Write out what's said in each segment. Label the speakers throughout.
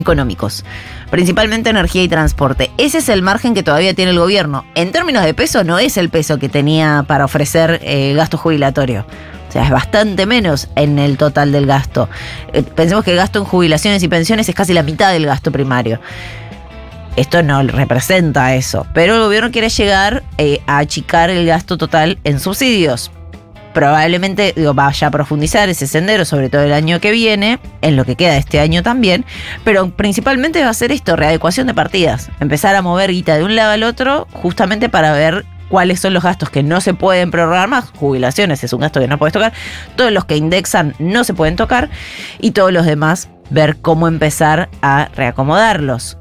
Speaker 1: económicos, principalmente energía y transporte. Ese es el margen que todavía tiene el gobierno. En términos de peso, no es el peso que tenía para ofrecer gasto jubilatorio. O sea, es bastante menos en el total del gasto. Pensemos que el gasto en jubilaciones y pensiones es casi la mitad del gasto primario. Esto no representa eso, pero el gobierno quiere llegar a achicar el gasto total en subsidios. Probablemente vaya a profundizar ese sendero, sobre todo el año que viene, en lo que queda de este año también, pero principalmente va a ser esto, readecuación de partidas, empezar a mover guita de un lado al otro, justamente para ver cuáles son los gastos que no se pueden prorrogar más. Jubilaciones es un gasto que no puedes tocar, todos los que indexan no se pueden tocar, y todos los demás ver cómo empezar a reacomodarlos.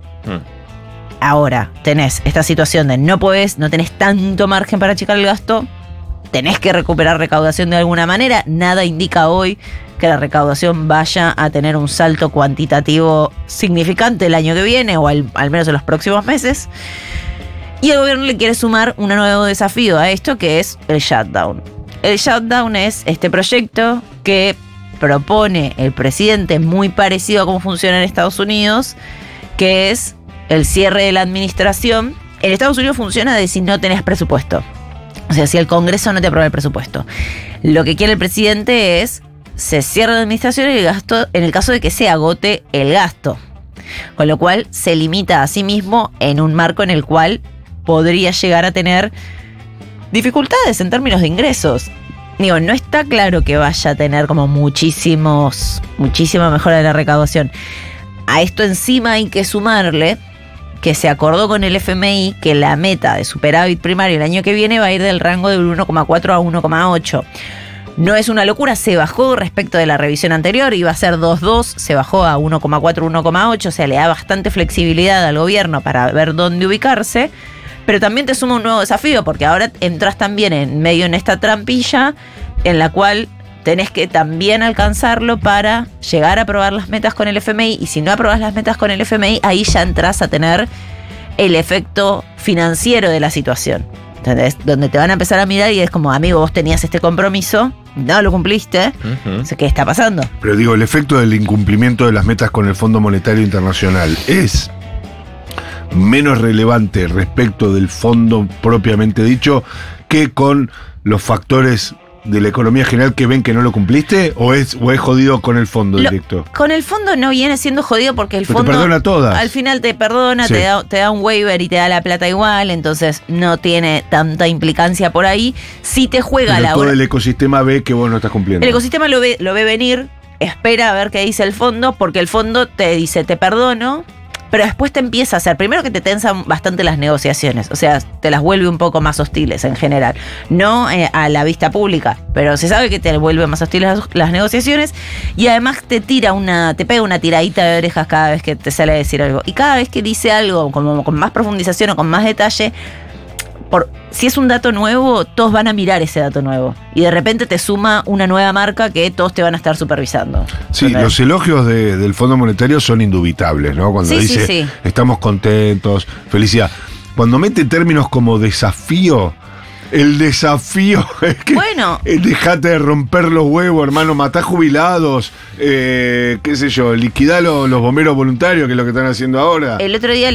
Speaker 1: Ahora tenés esta situación de no tenés tanto margen para achicar el gasto, tenés que recuperar recaudación de alguna manera. Nada indica hoy que la recaudación vaya a tener un salto cuantitativo significante el año que viene o al menos en los próximos meses. Y el gobierno le quiere sumar un nuevo desafío a esto, que es el shutdown. El shutdown es este proyecto que propone el presidente, muy parecido a cómo funciona en Estados Unidos, que es el cierre de la administración. En Estados Unidos funciona de si no tenés presupuesto. O sea, si el Congreso no te aprueba el presupuesto. Lo que quiere el presidente es se cierra la administración y el gasto en el caso de que se agote el gasto. Con lo cual se limita a sí mismo en un marco en el cual podría llegar a tener dificultades en términos de ingresos. Digo, no está claro que vaya a tener como muchísima mejora de la recaudación. A esto encima hay que sumarle que se acordó con el FMI que la meta de superávit primario el año que viene va a ir del rango del 1,4 a 1,8. No es una locura, se bajó respecto de la revisión anterior, iba a ser 2,2, se bajó a 1,4, 1,8, o sea, le da bastante flexibilidad al gobierno para ver dónde ubicarse, pero también te suma un nuevo desafío, porque ahora entras también en medio en esta trampilla en la cual tenés que también alcanzarlo para llegar a aprobar las metas con el FMI, y si no aprobás las metas con el FMI, ahí ya entras a tener el efecto financiero de la situación. ¿Entendés? Donde te van a empezar a mirar y es como, amigo, vos tenías este compromiso, no lo cumpliste, ¿qué está pasando?
Speaker 2: Pero digo, el efecto del incumplimiento de las metas con el Fondo Monetario Internacional es menos relevante respecto del fondo propiamente dicho que con los factores de la economía general que ven que no lo cumpliste, o es jodido con el fondo directo.
Speaker 1: Con el fondo no viene siendo jodido porque el fondo
Speaker 2: te perdona todas.
Speaker 1: Al final te perdona, sí. te da un waiver y te da la plata igual, entonces no tiene tanta implicancia por ahí. Si te juega
Speaker 2: pero
Speaker 1: la
Speaker 2: todo
Speaker 1: hora.
Speaker 2: El ecosistema ve que vos no estás cumpliendo.
Speaker 1: El ecosistema lo ve venir, espera a ver qué dice el fondo, porque el fondo te dice te perdono, pero después te empieza a hacer, primero que te tensan bastante las negociaciones, o sea, te las vuelve un poco más hostiles en general, no a la vista pública, pero se sabe que te vuelve más hostiles las negociaciones, y además te pega una tiradita de orejas cada vez que te sale a decir algo, y cada vez que dice algo como con más profundización o con más detalle, si es un dato nuevo, todos van a mirar ese dato nuevo. Y de repente te suma una nueva marca que todos te van a estar supervisando.
Speaker 2: Sí,
Speaker 1: ¿entendés?
Speaker 2: Los elogios del Fondo Monetario son indubitables, ¿no? Cuando dice, estamos contentos, felicidad. Cuando mete términos como desafío, el desafío es que dejate de romper los huevos, hermano, matá jubilados, qué sé yo, liquidá los bomberos voluntarios, que es lo que están haciendo ahora.
Speaker 1: El otro día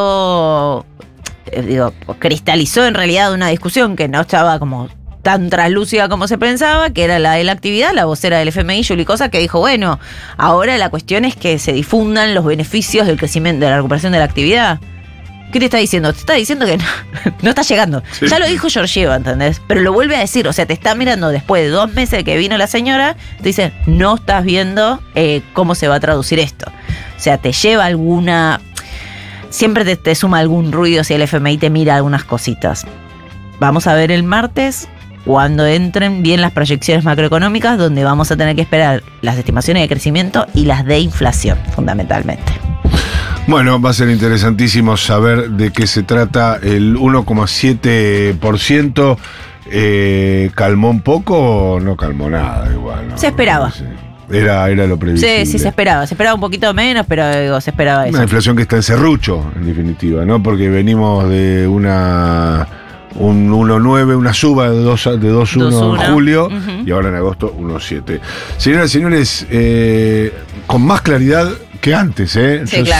Speaker 1: cristalizó en realidad una discusión que no estaba como tan traslúcida como se pensaba, que era la de la actividad. La vocera del FMI, Julie Cosa, que dijo, bueno, ahora la cuestión es que se difundan los beneficios del crecimiento, de la recuperación de la actividad. ¿Qué te está diciendo? Te está diciendo que no está llegando. Sí. Ya lo dijo Georgieva, ¿entendés? Pero lo vuelve a decir, o sea, te está mirando después de 2 meses de que vino la señora, te dice, no estás viendo cómo se va a traducir esto. O sea, te lleva alguna... Siempre te suma algún ruido si el FMI te mira algunas cositas. Vamos a ver el martes, cuando entren bien las proyecciones macroeconómicas, donde vamos a tener que esperar las estimaciones de crecimiento y las de inflación, fundamentalmente.
Speaker 2: Bueno, va a ser interesantísimo saber de qué se trata. El 1,7%. ¿Calmó un poco o no calmó nada? Igual, ¿no?
Speaker 1: Se esperaba.
Speaker 2: No sé. Era lo previsible.
Speaker 1: Sí, se esperaba. Se esperaba un poquito menos, pero se esperaba eso.
Speaker 2: Una inflación que está en serrucho, en definitiva, ¿no? Porque venimos de un 1,9, una suba de 2,1 en julio, y ahora en agosto 1,7. Señoras y señores, con más claridad que antes, ¿eh?
Speaker 1: Sí, claro.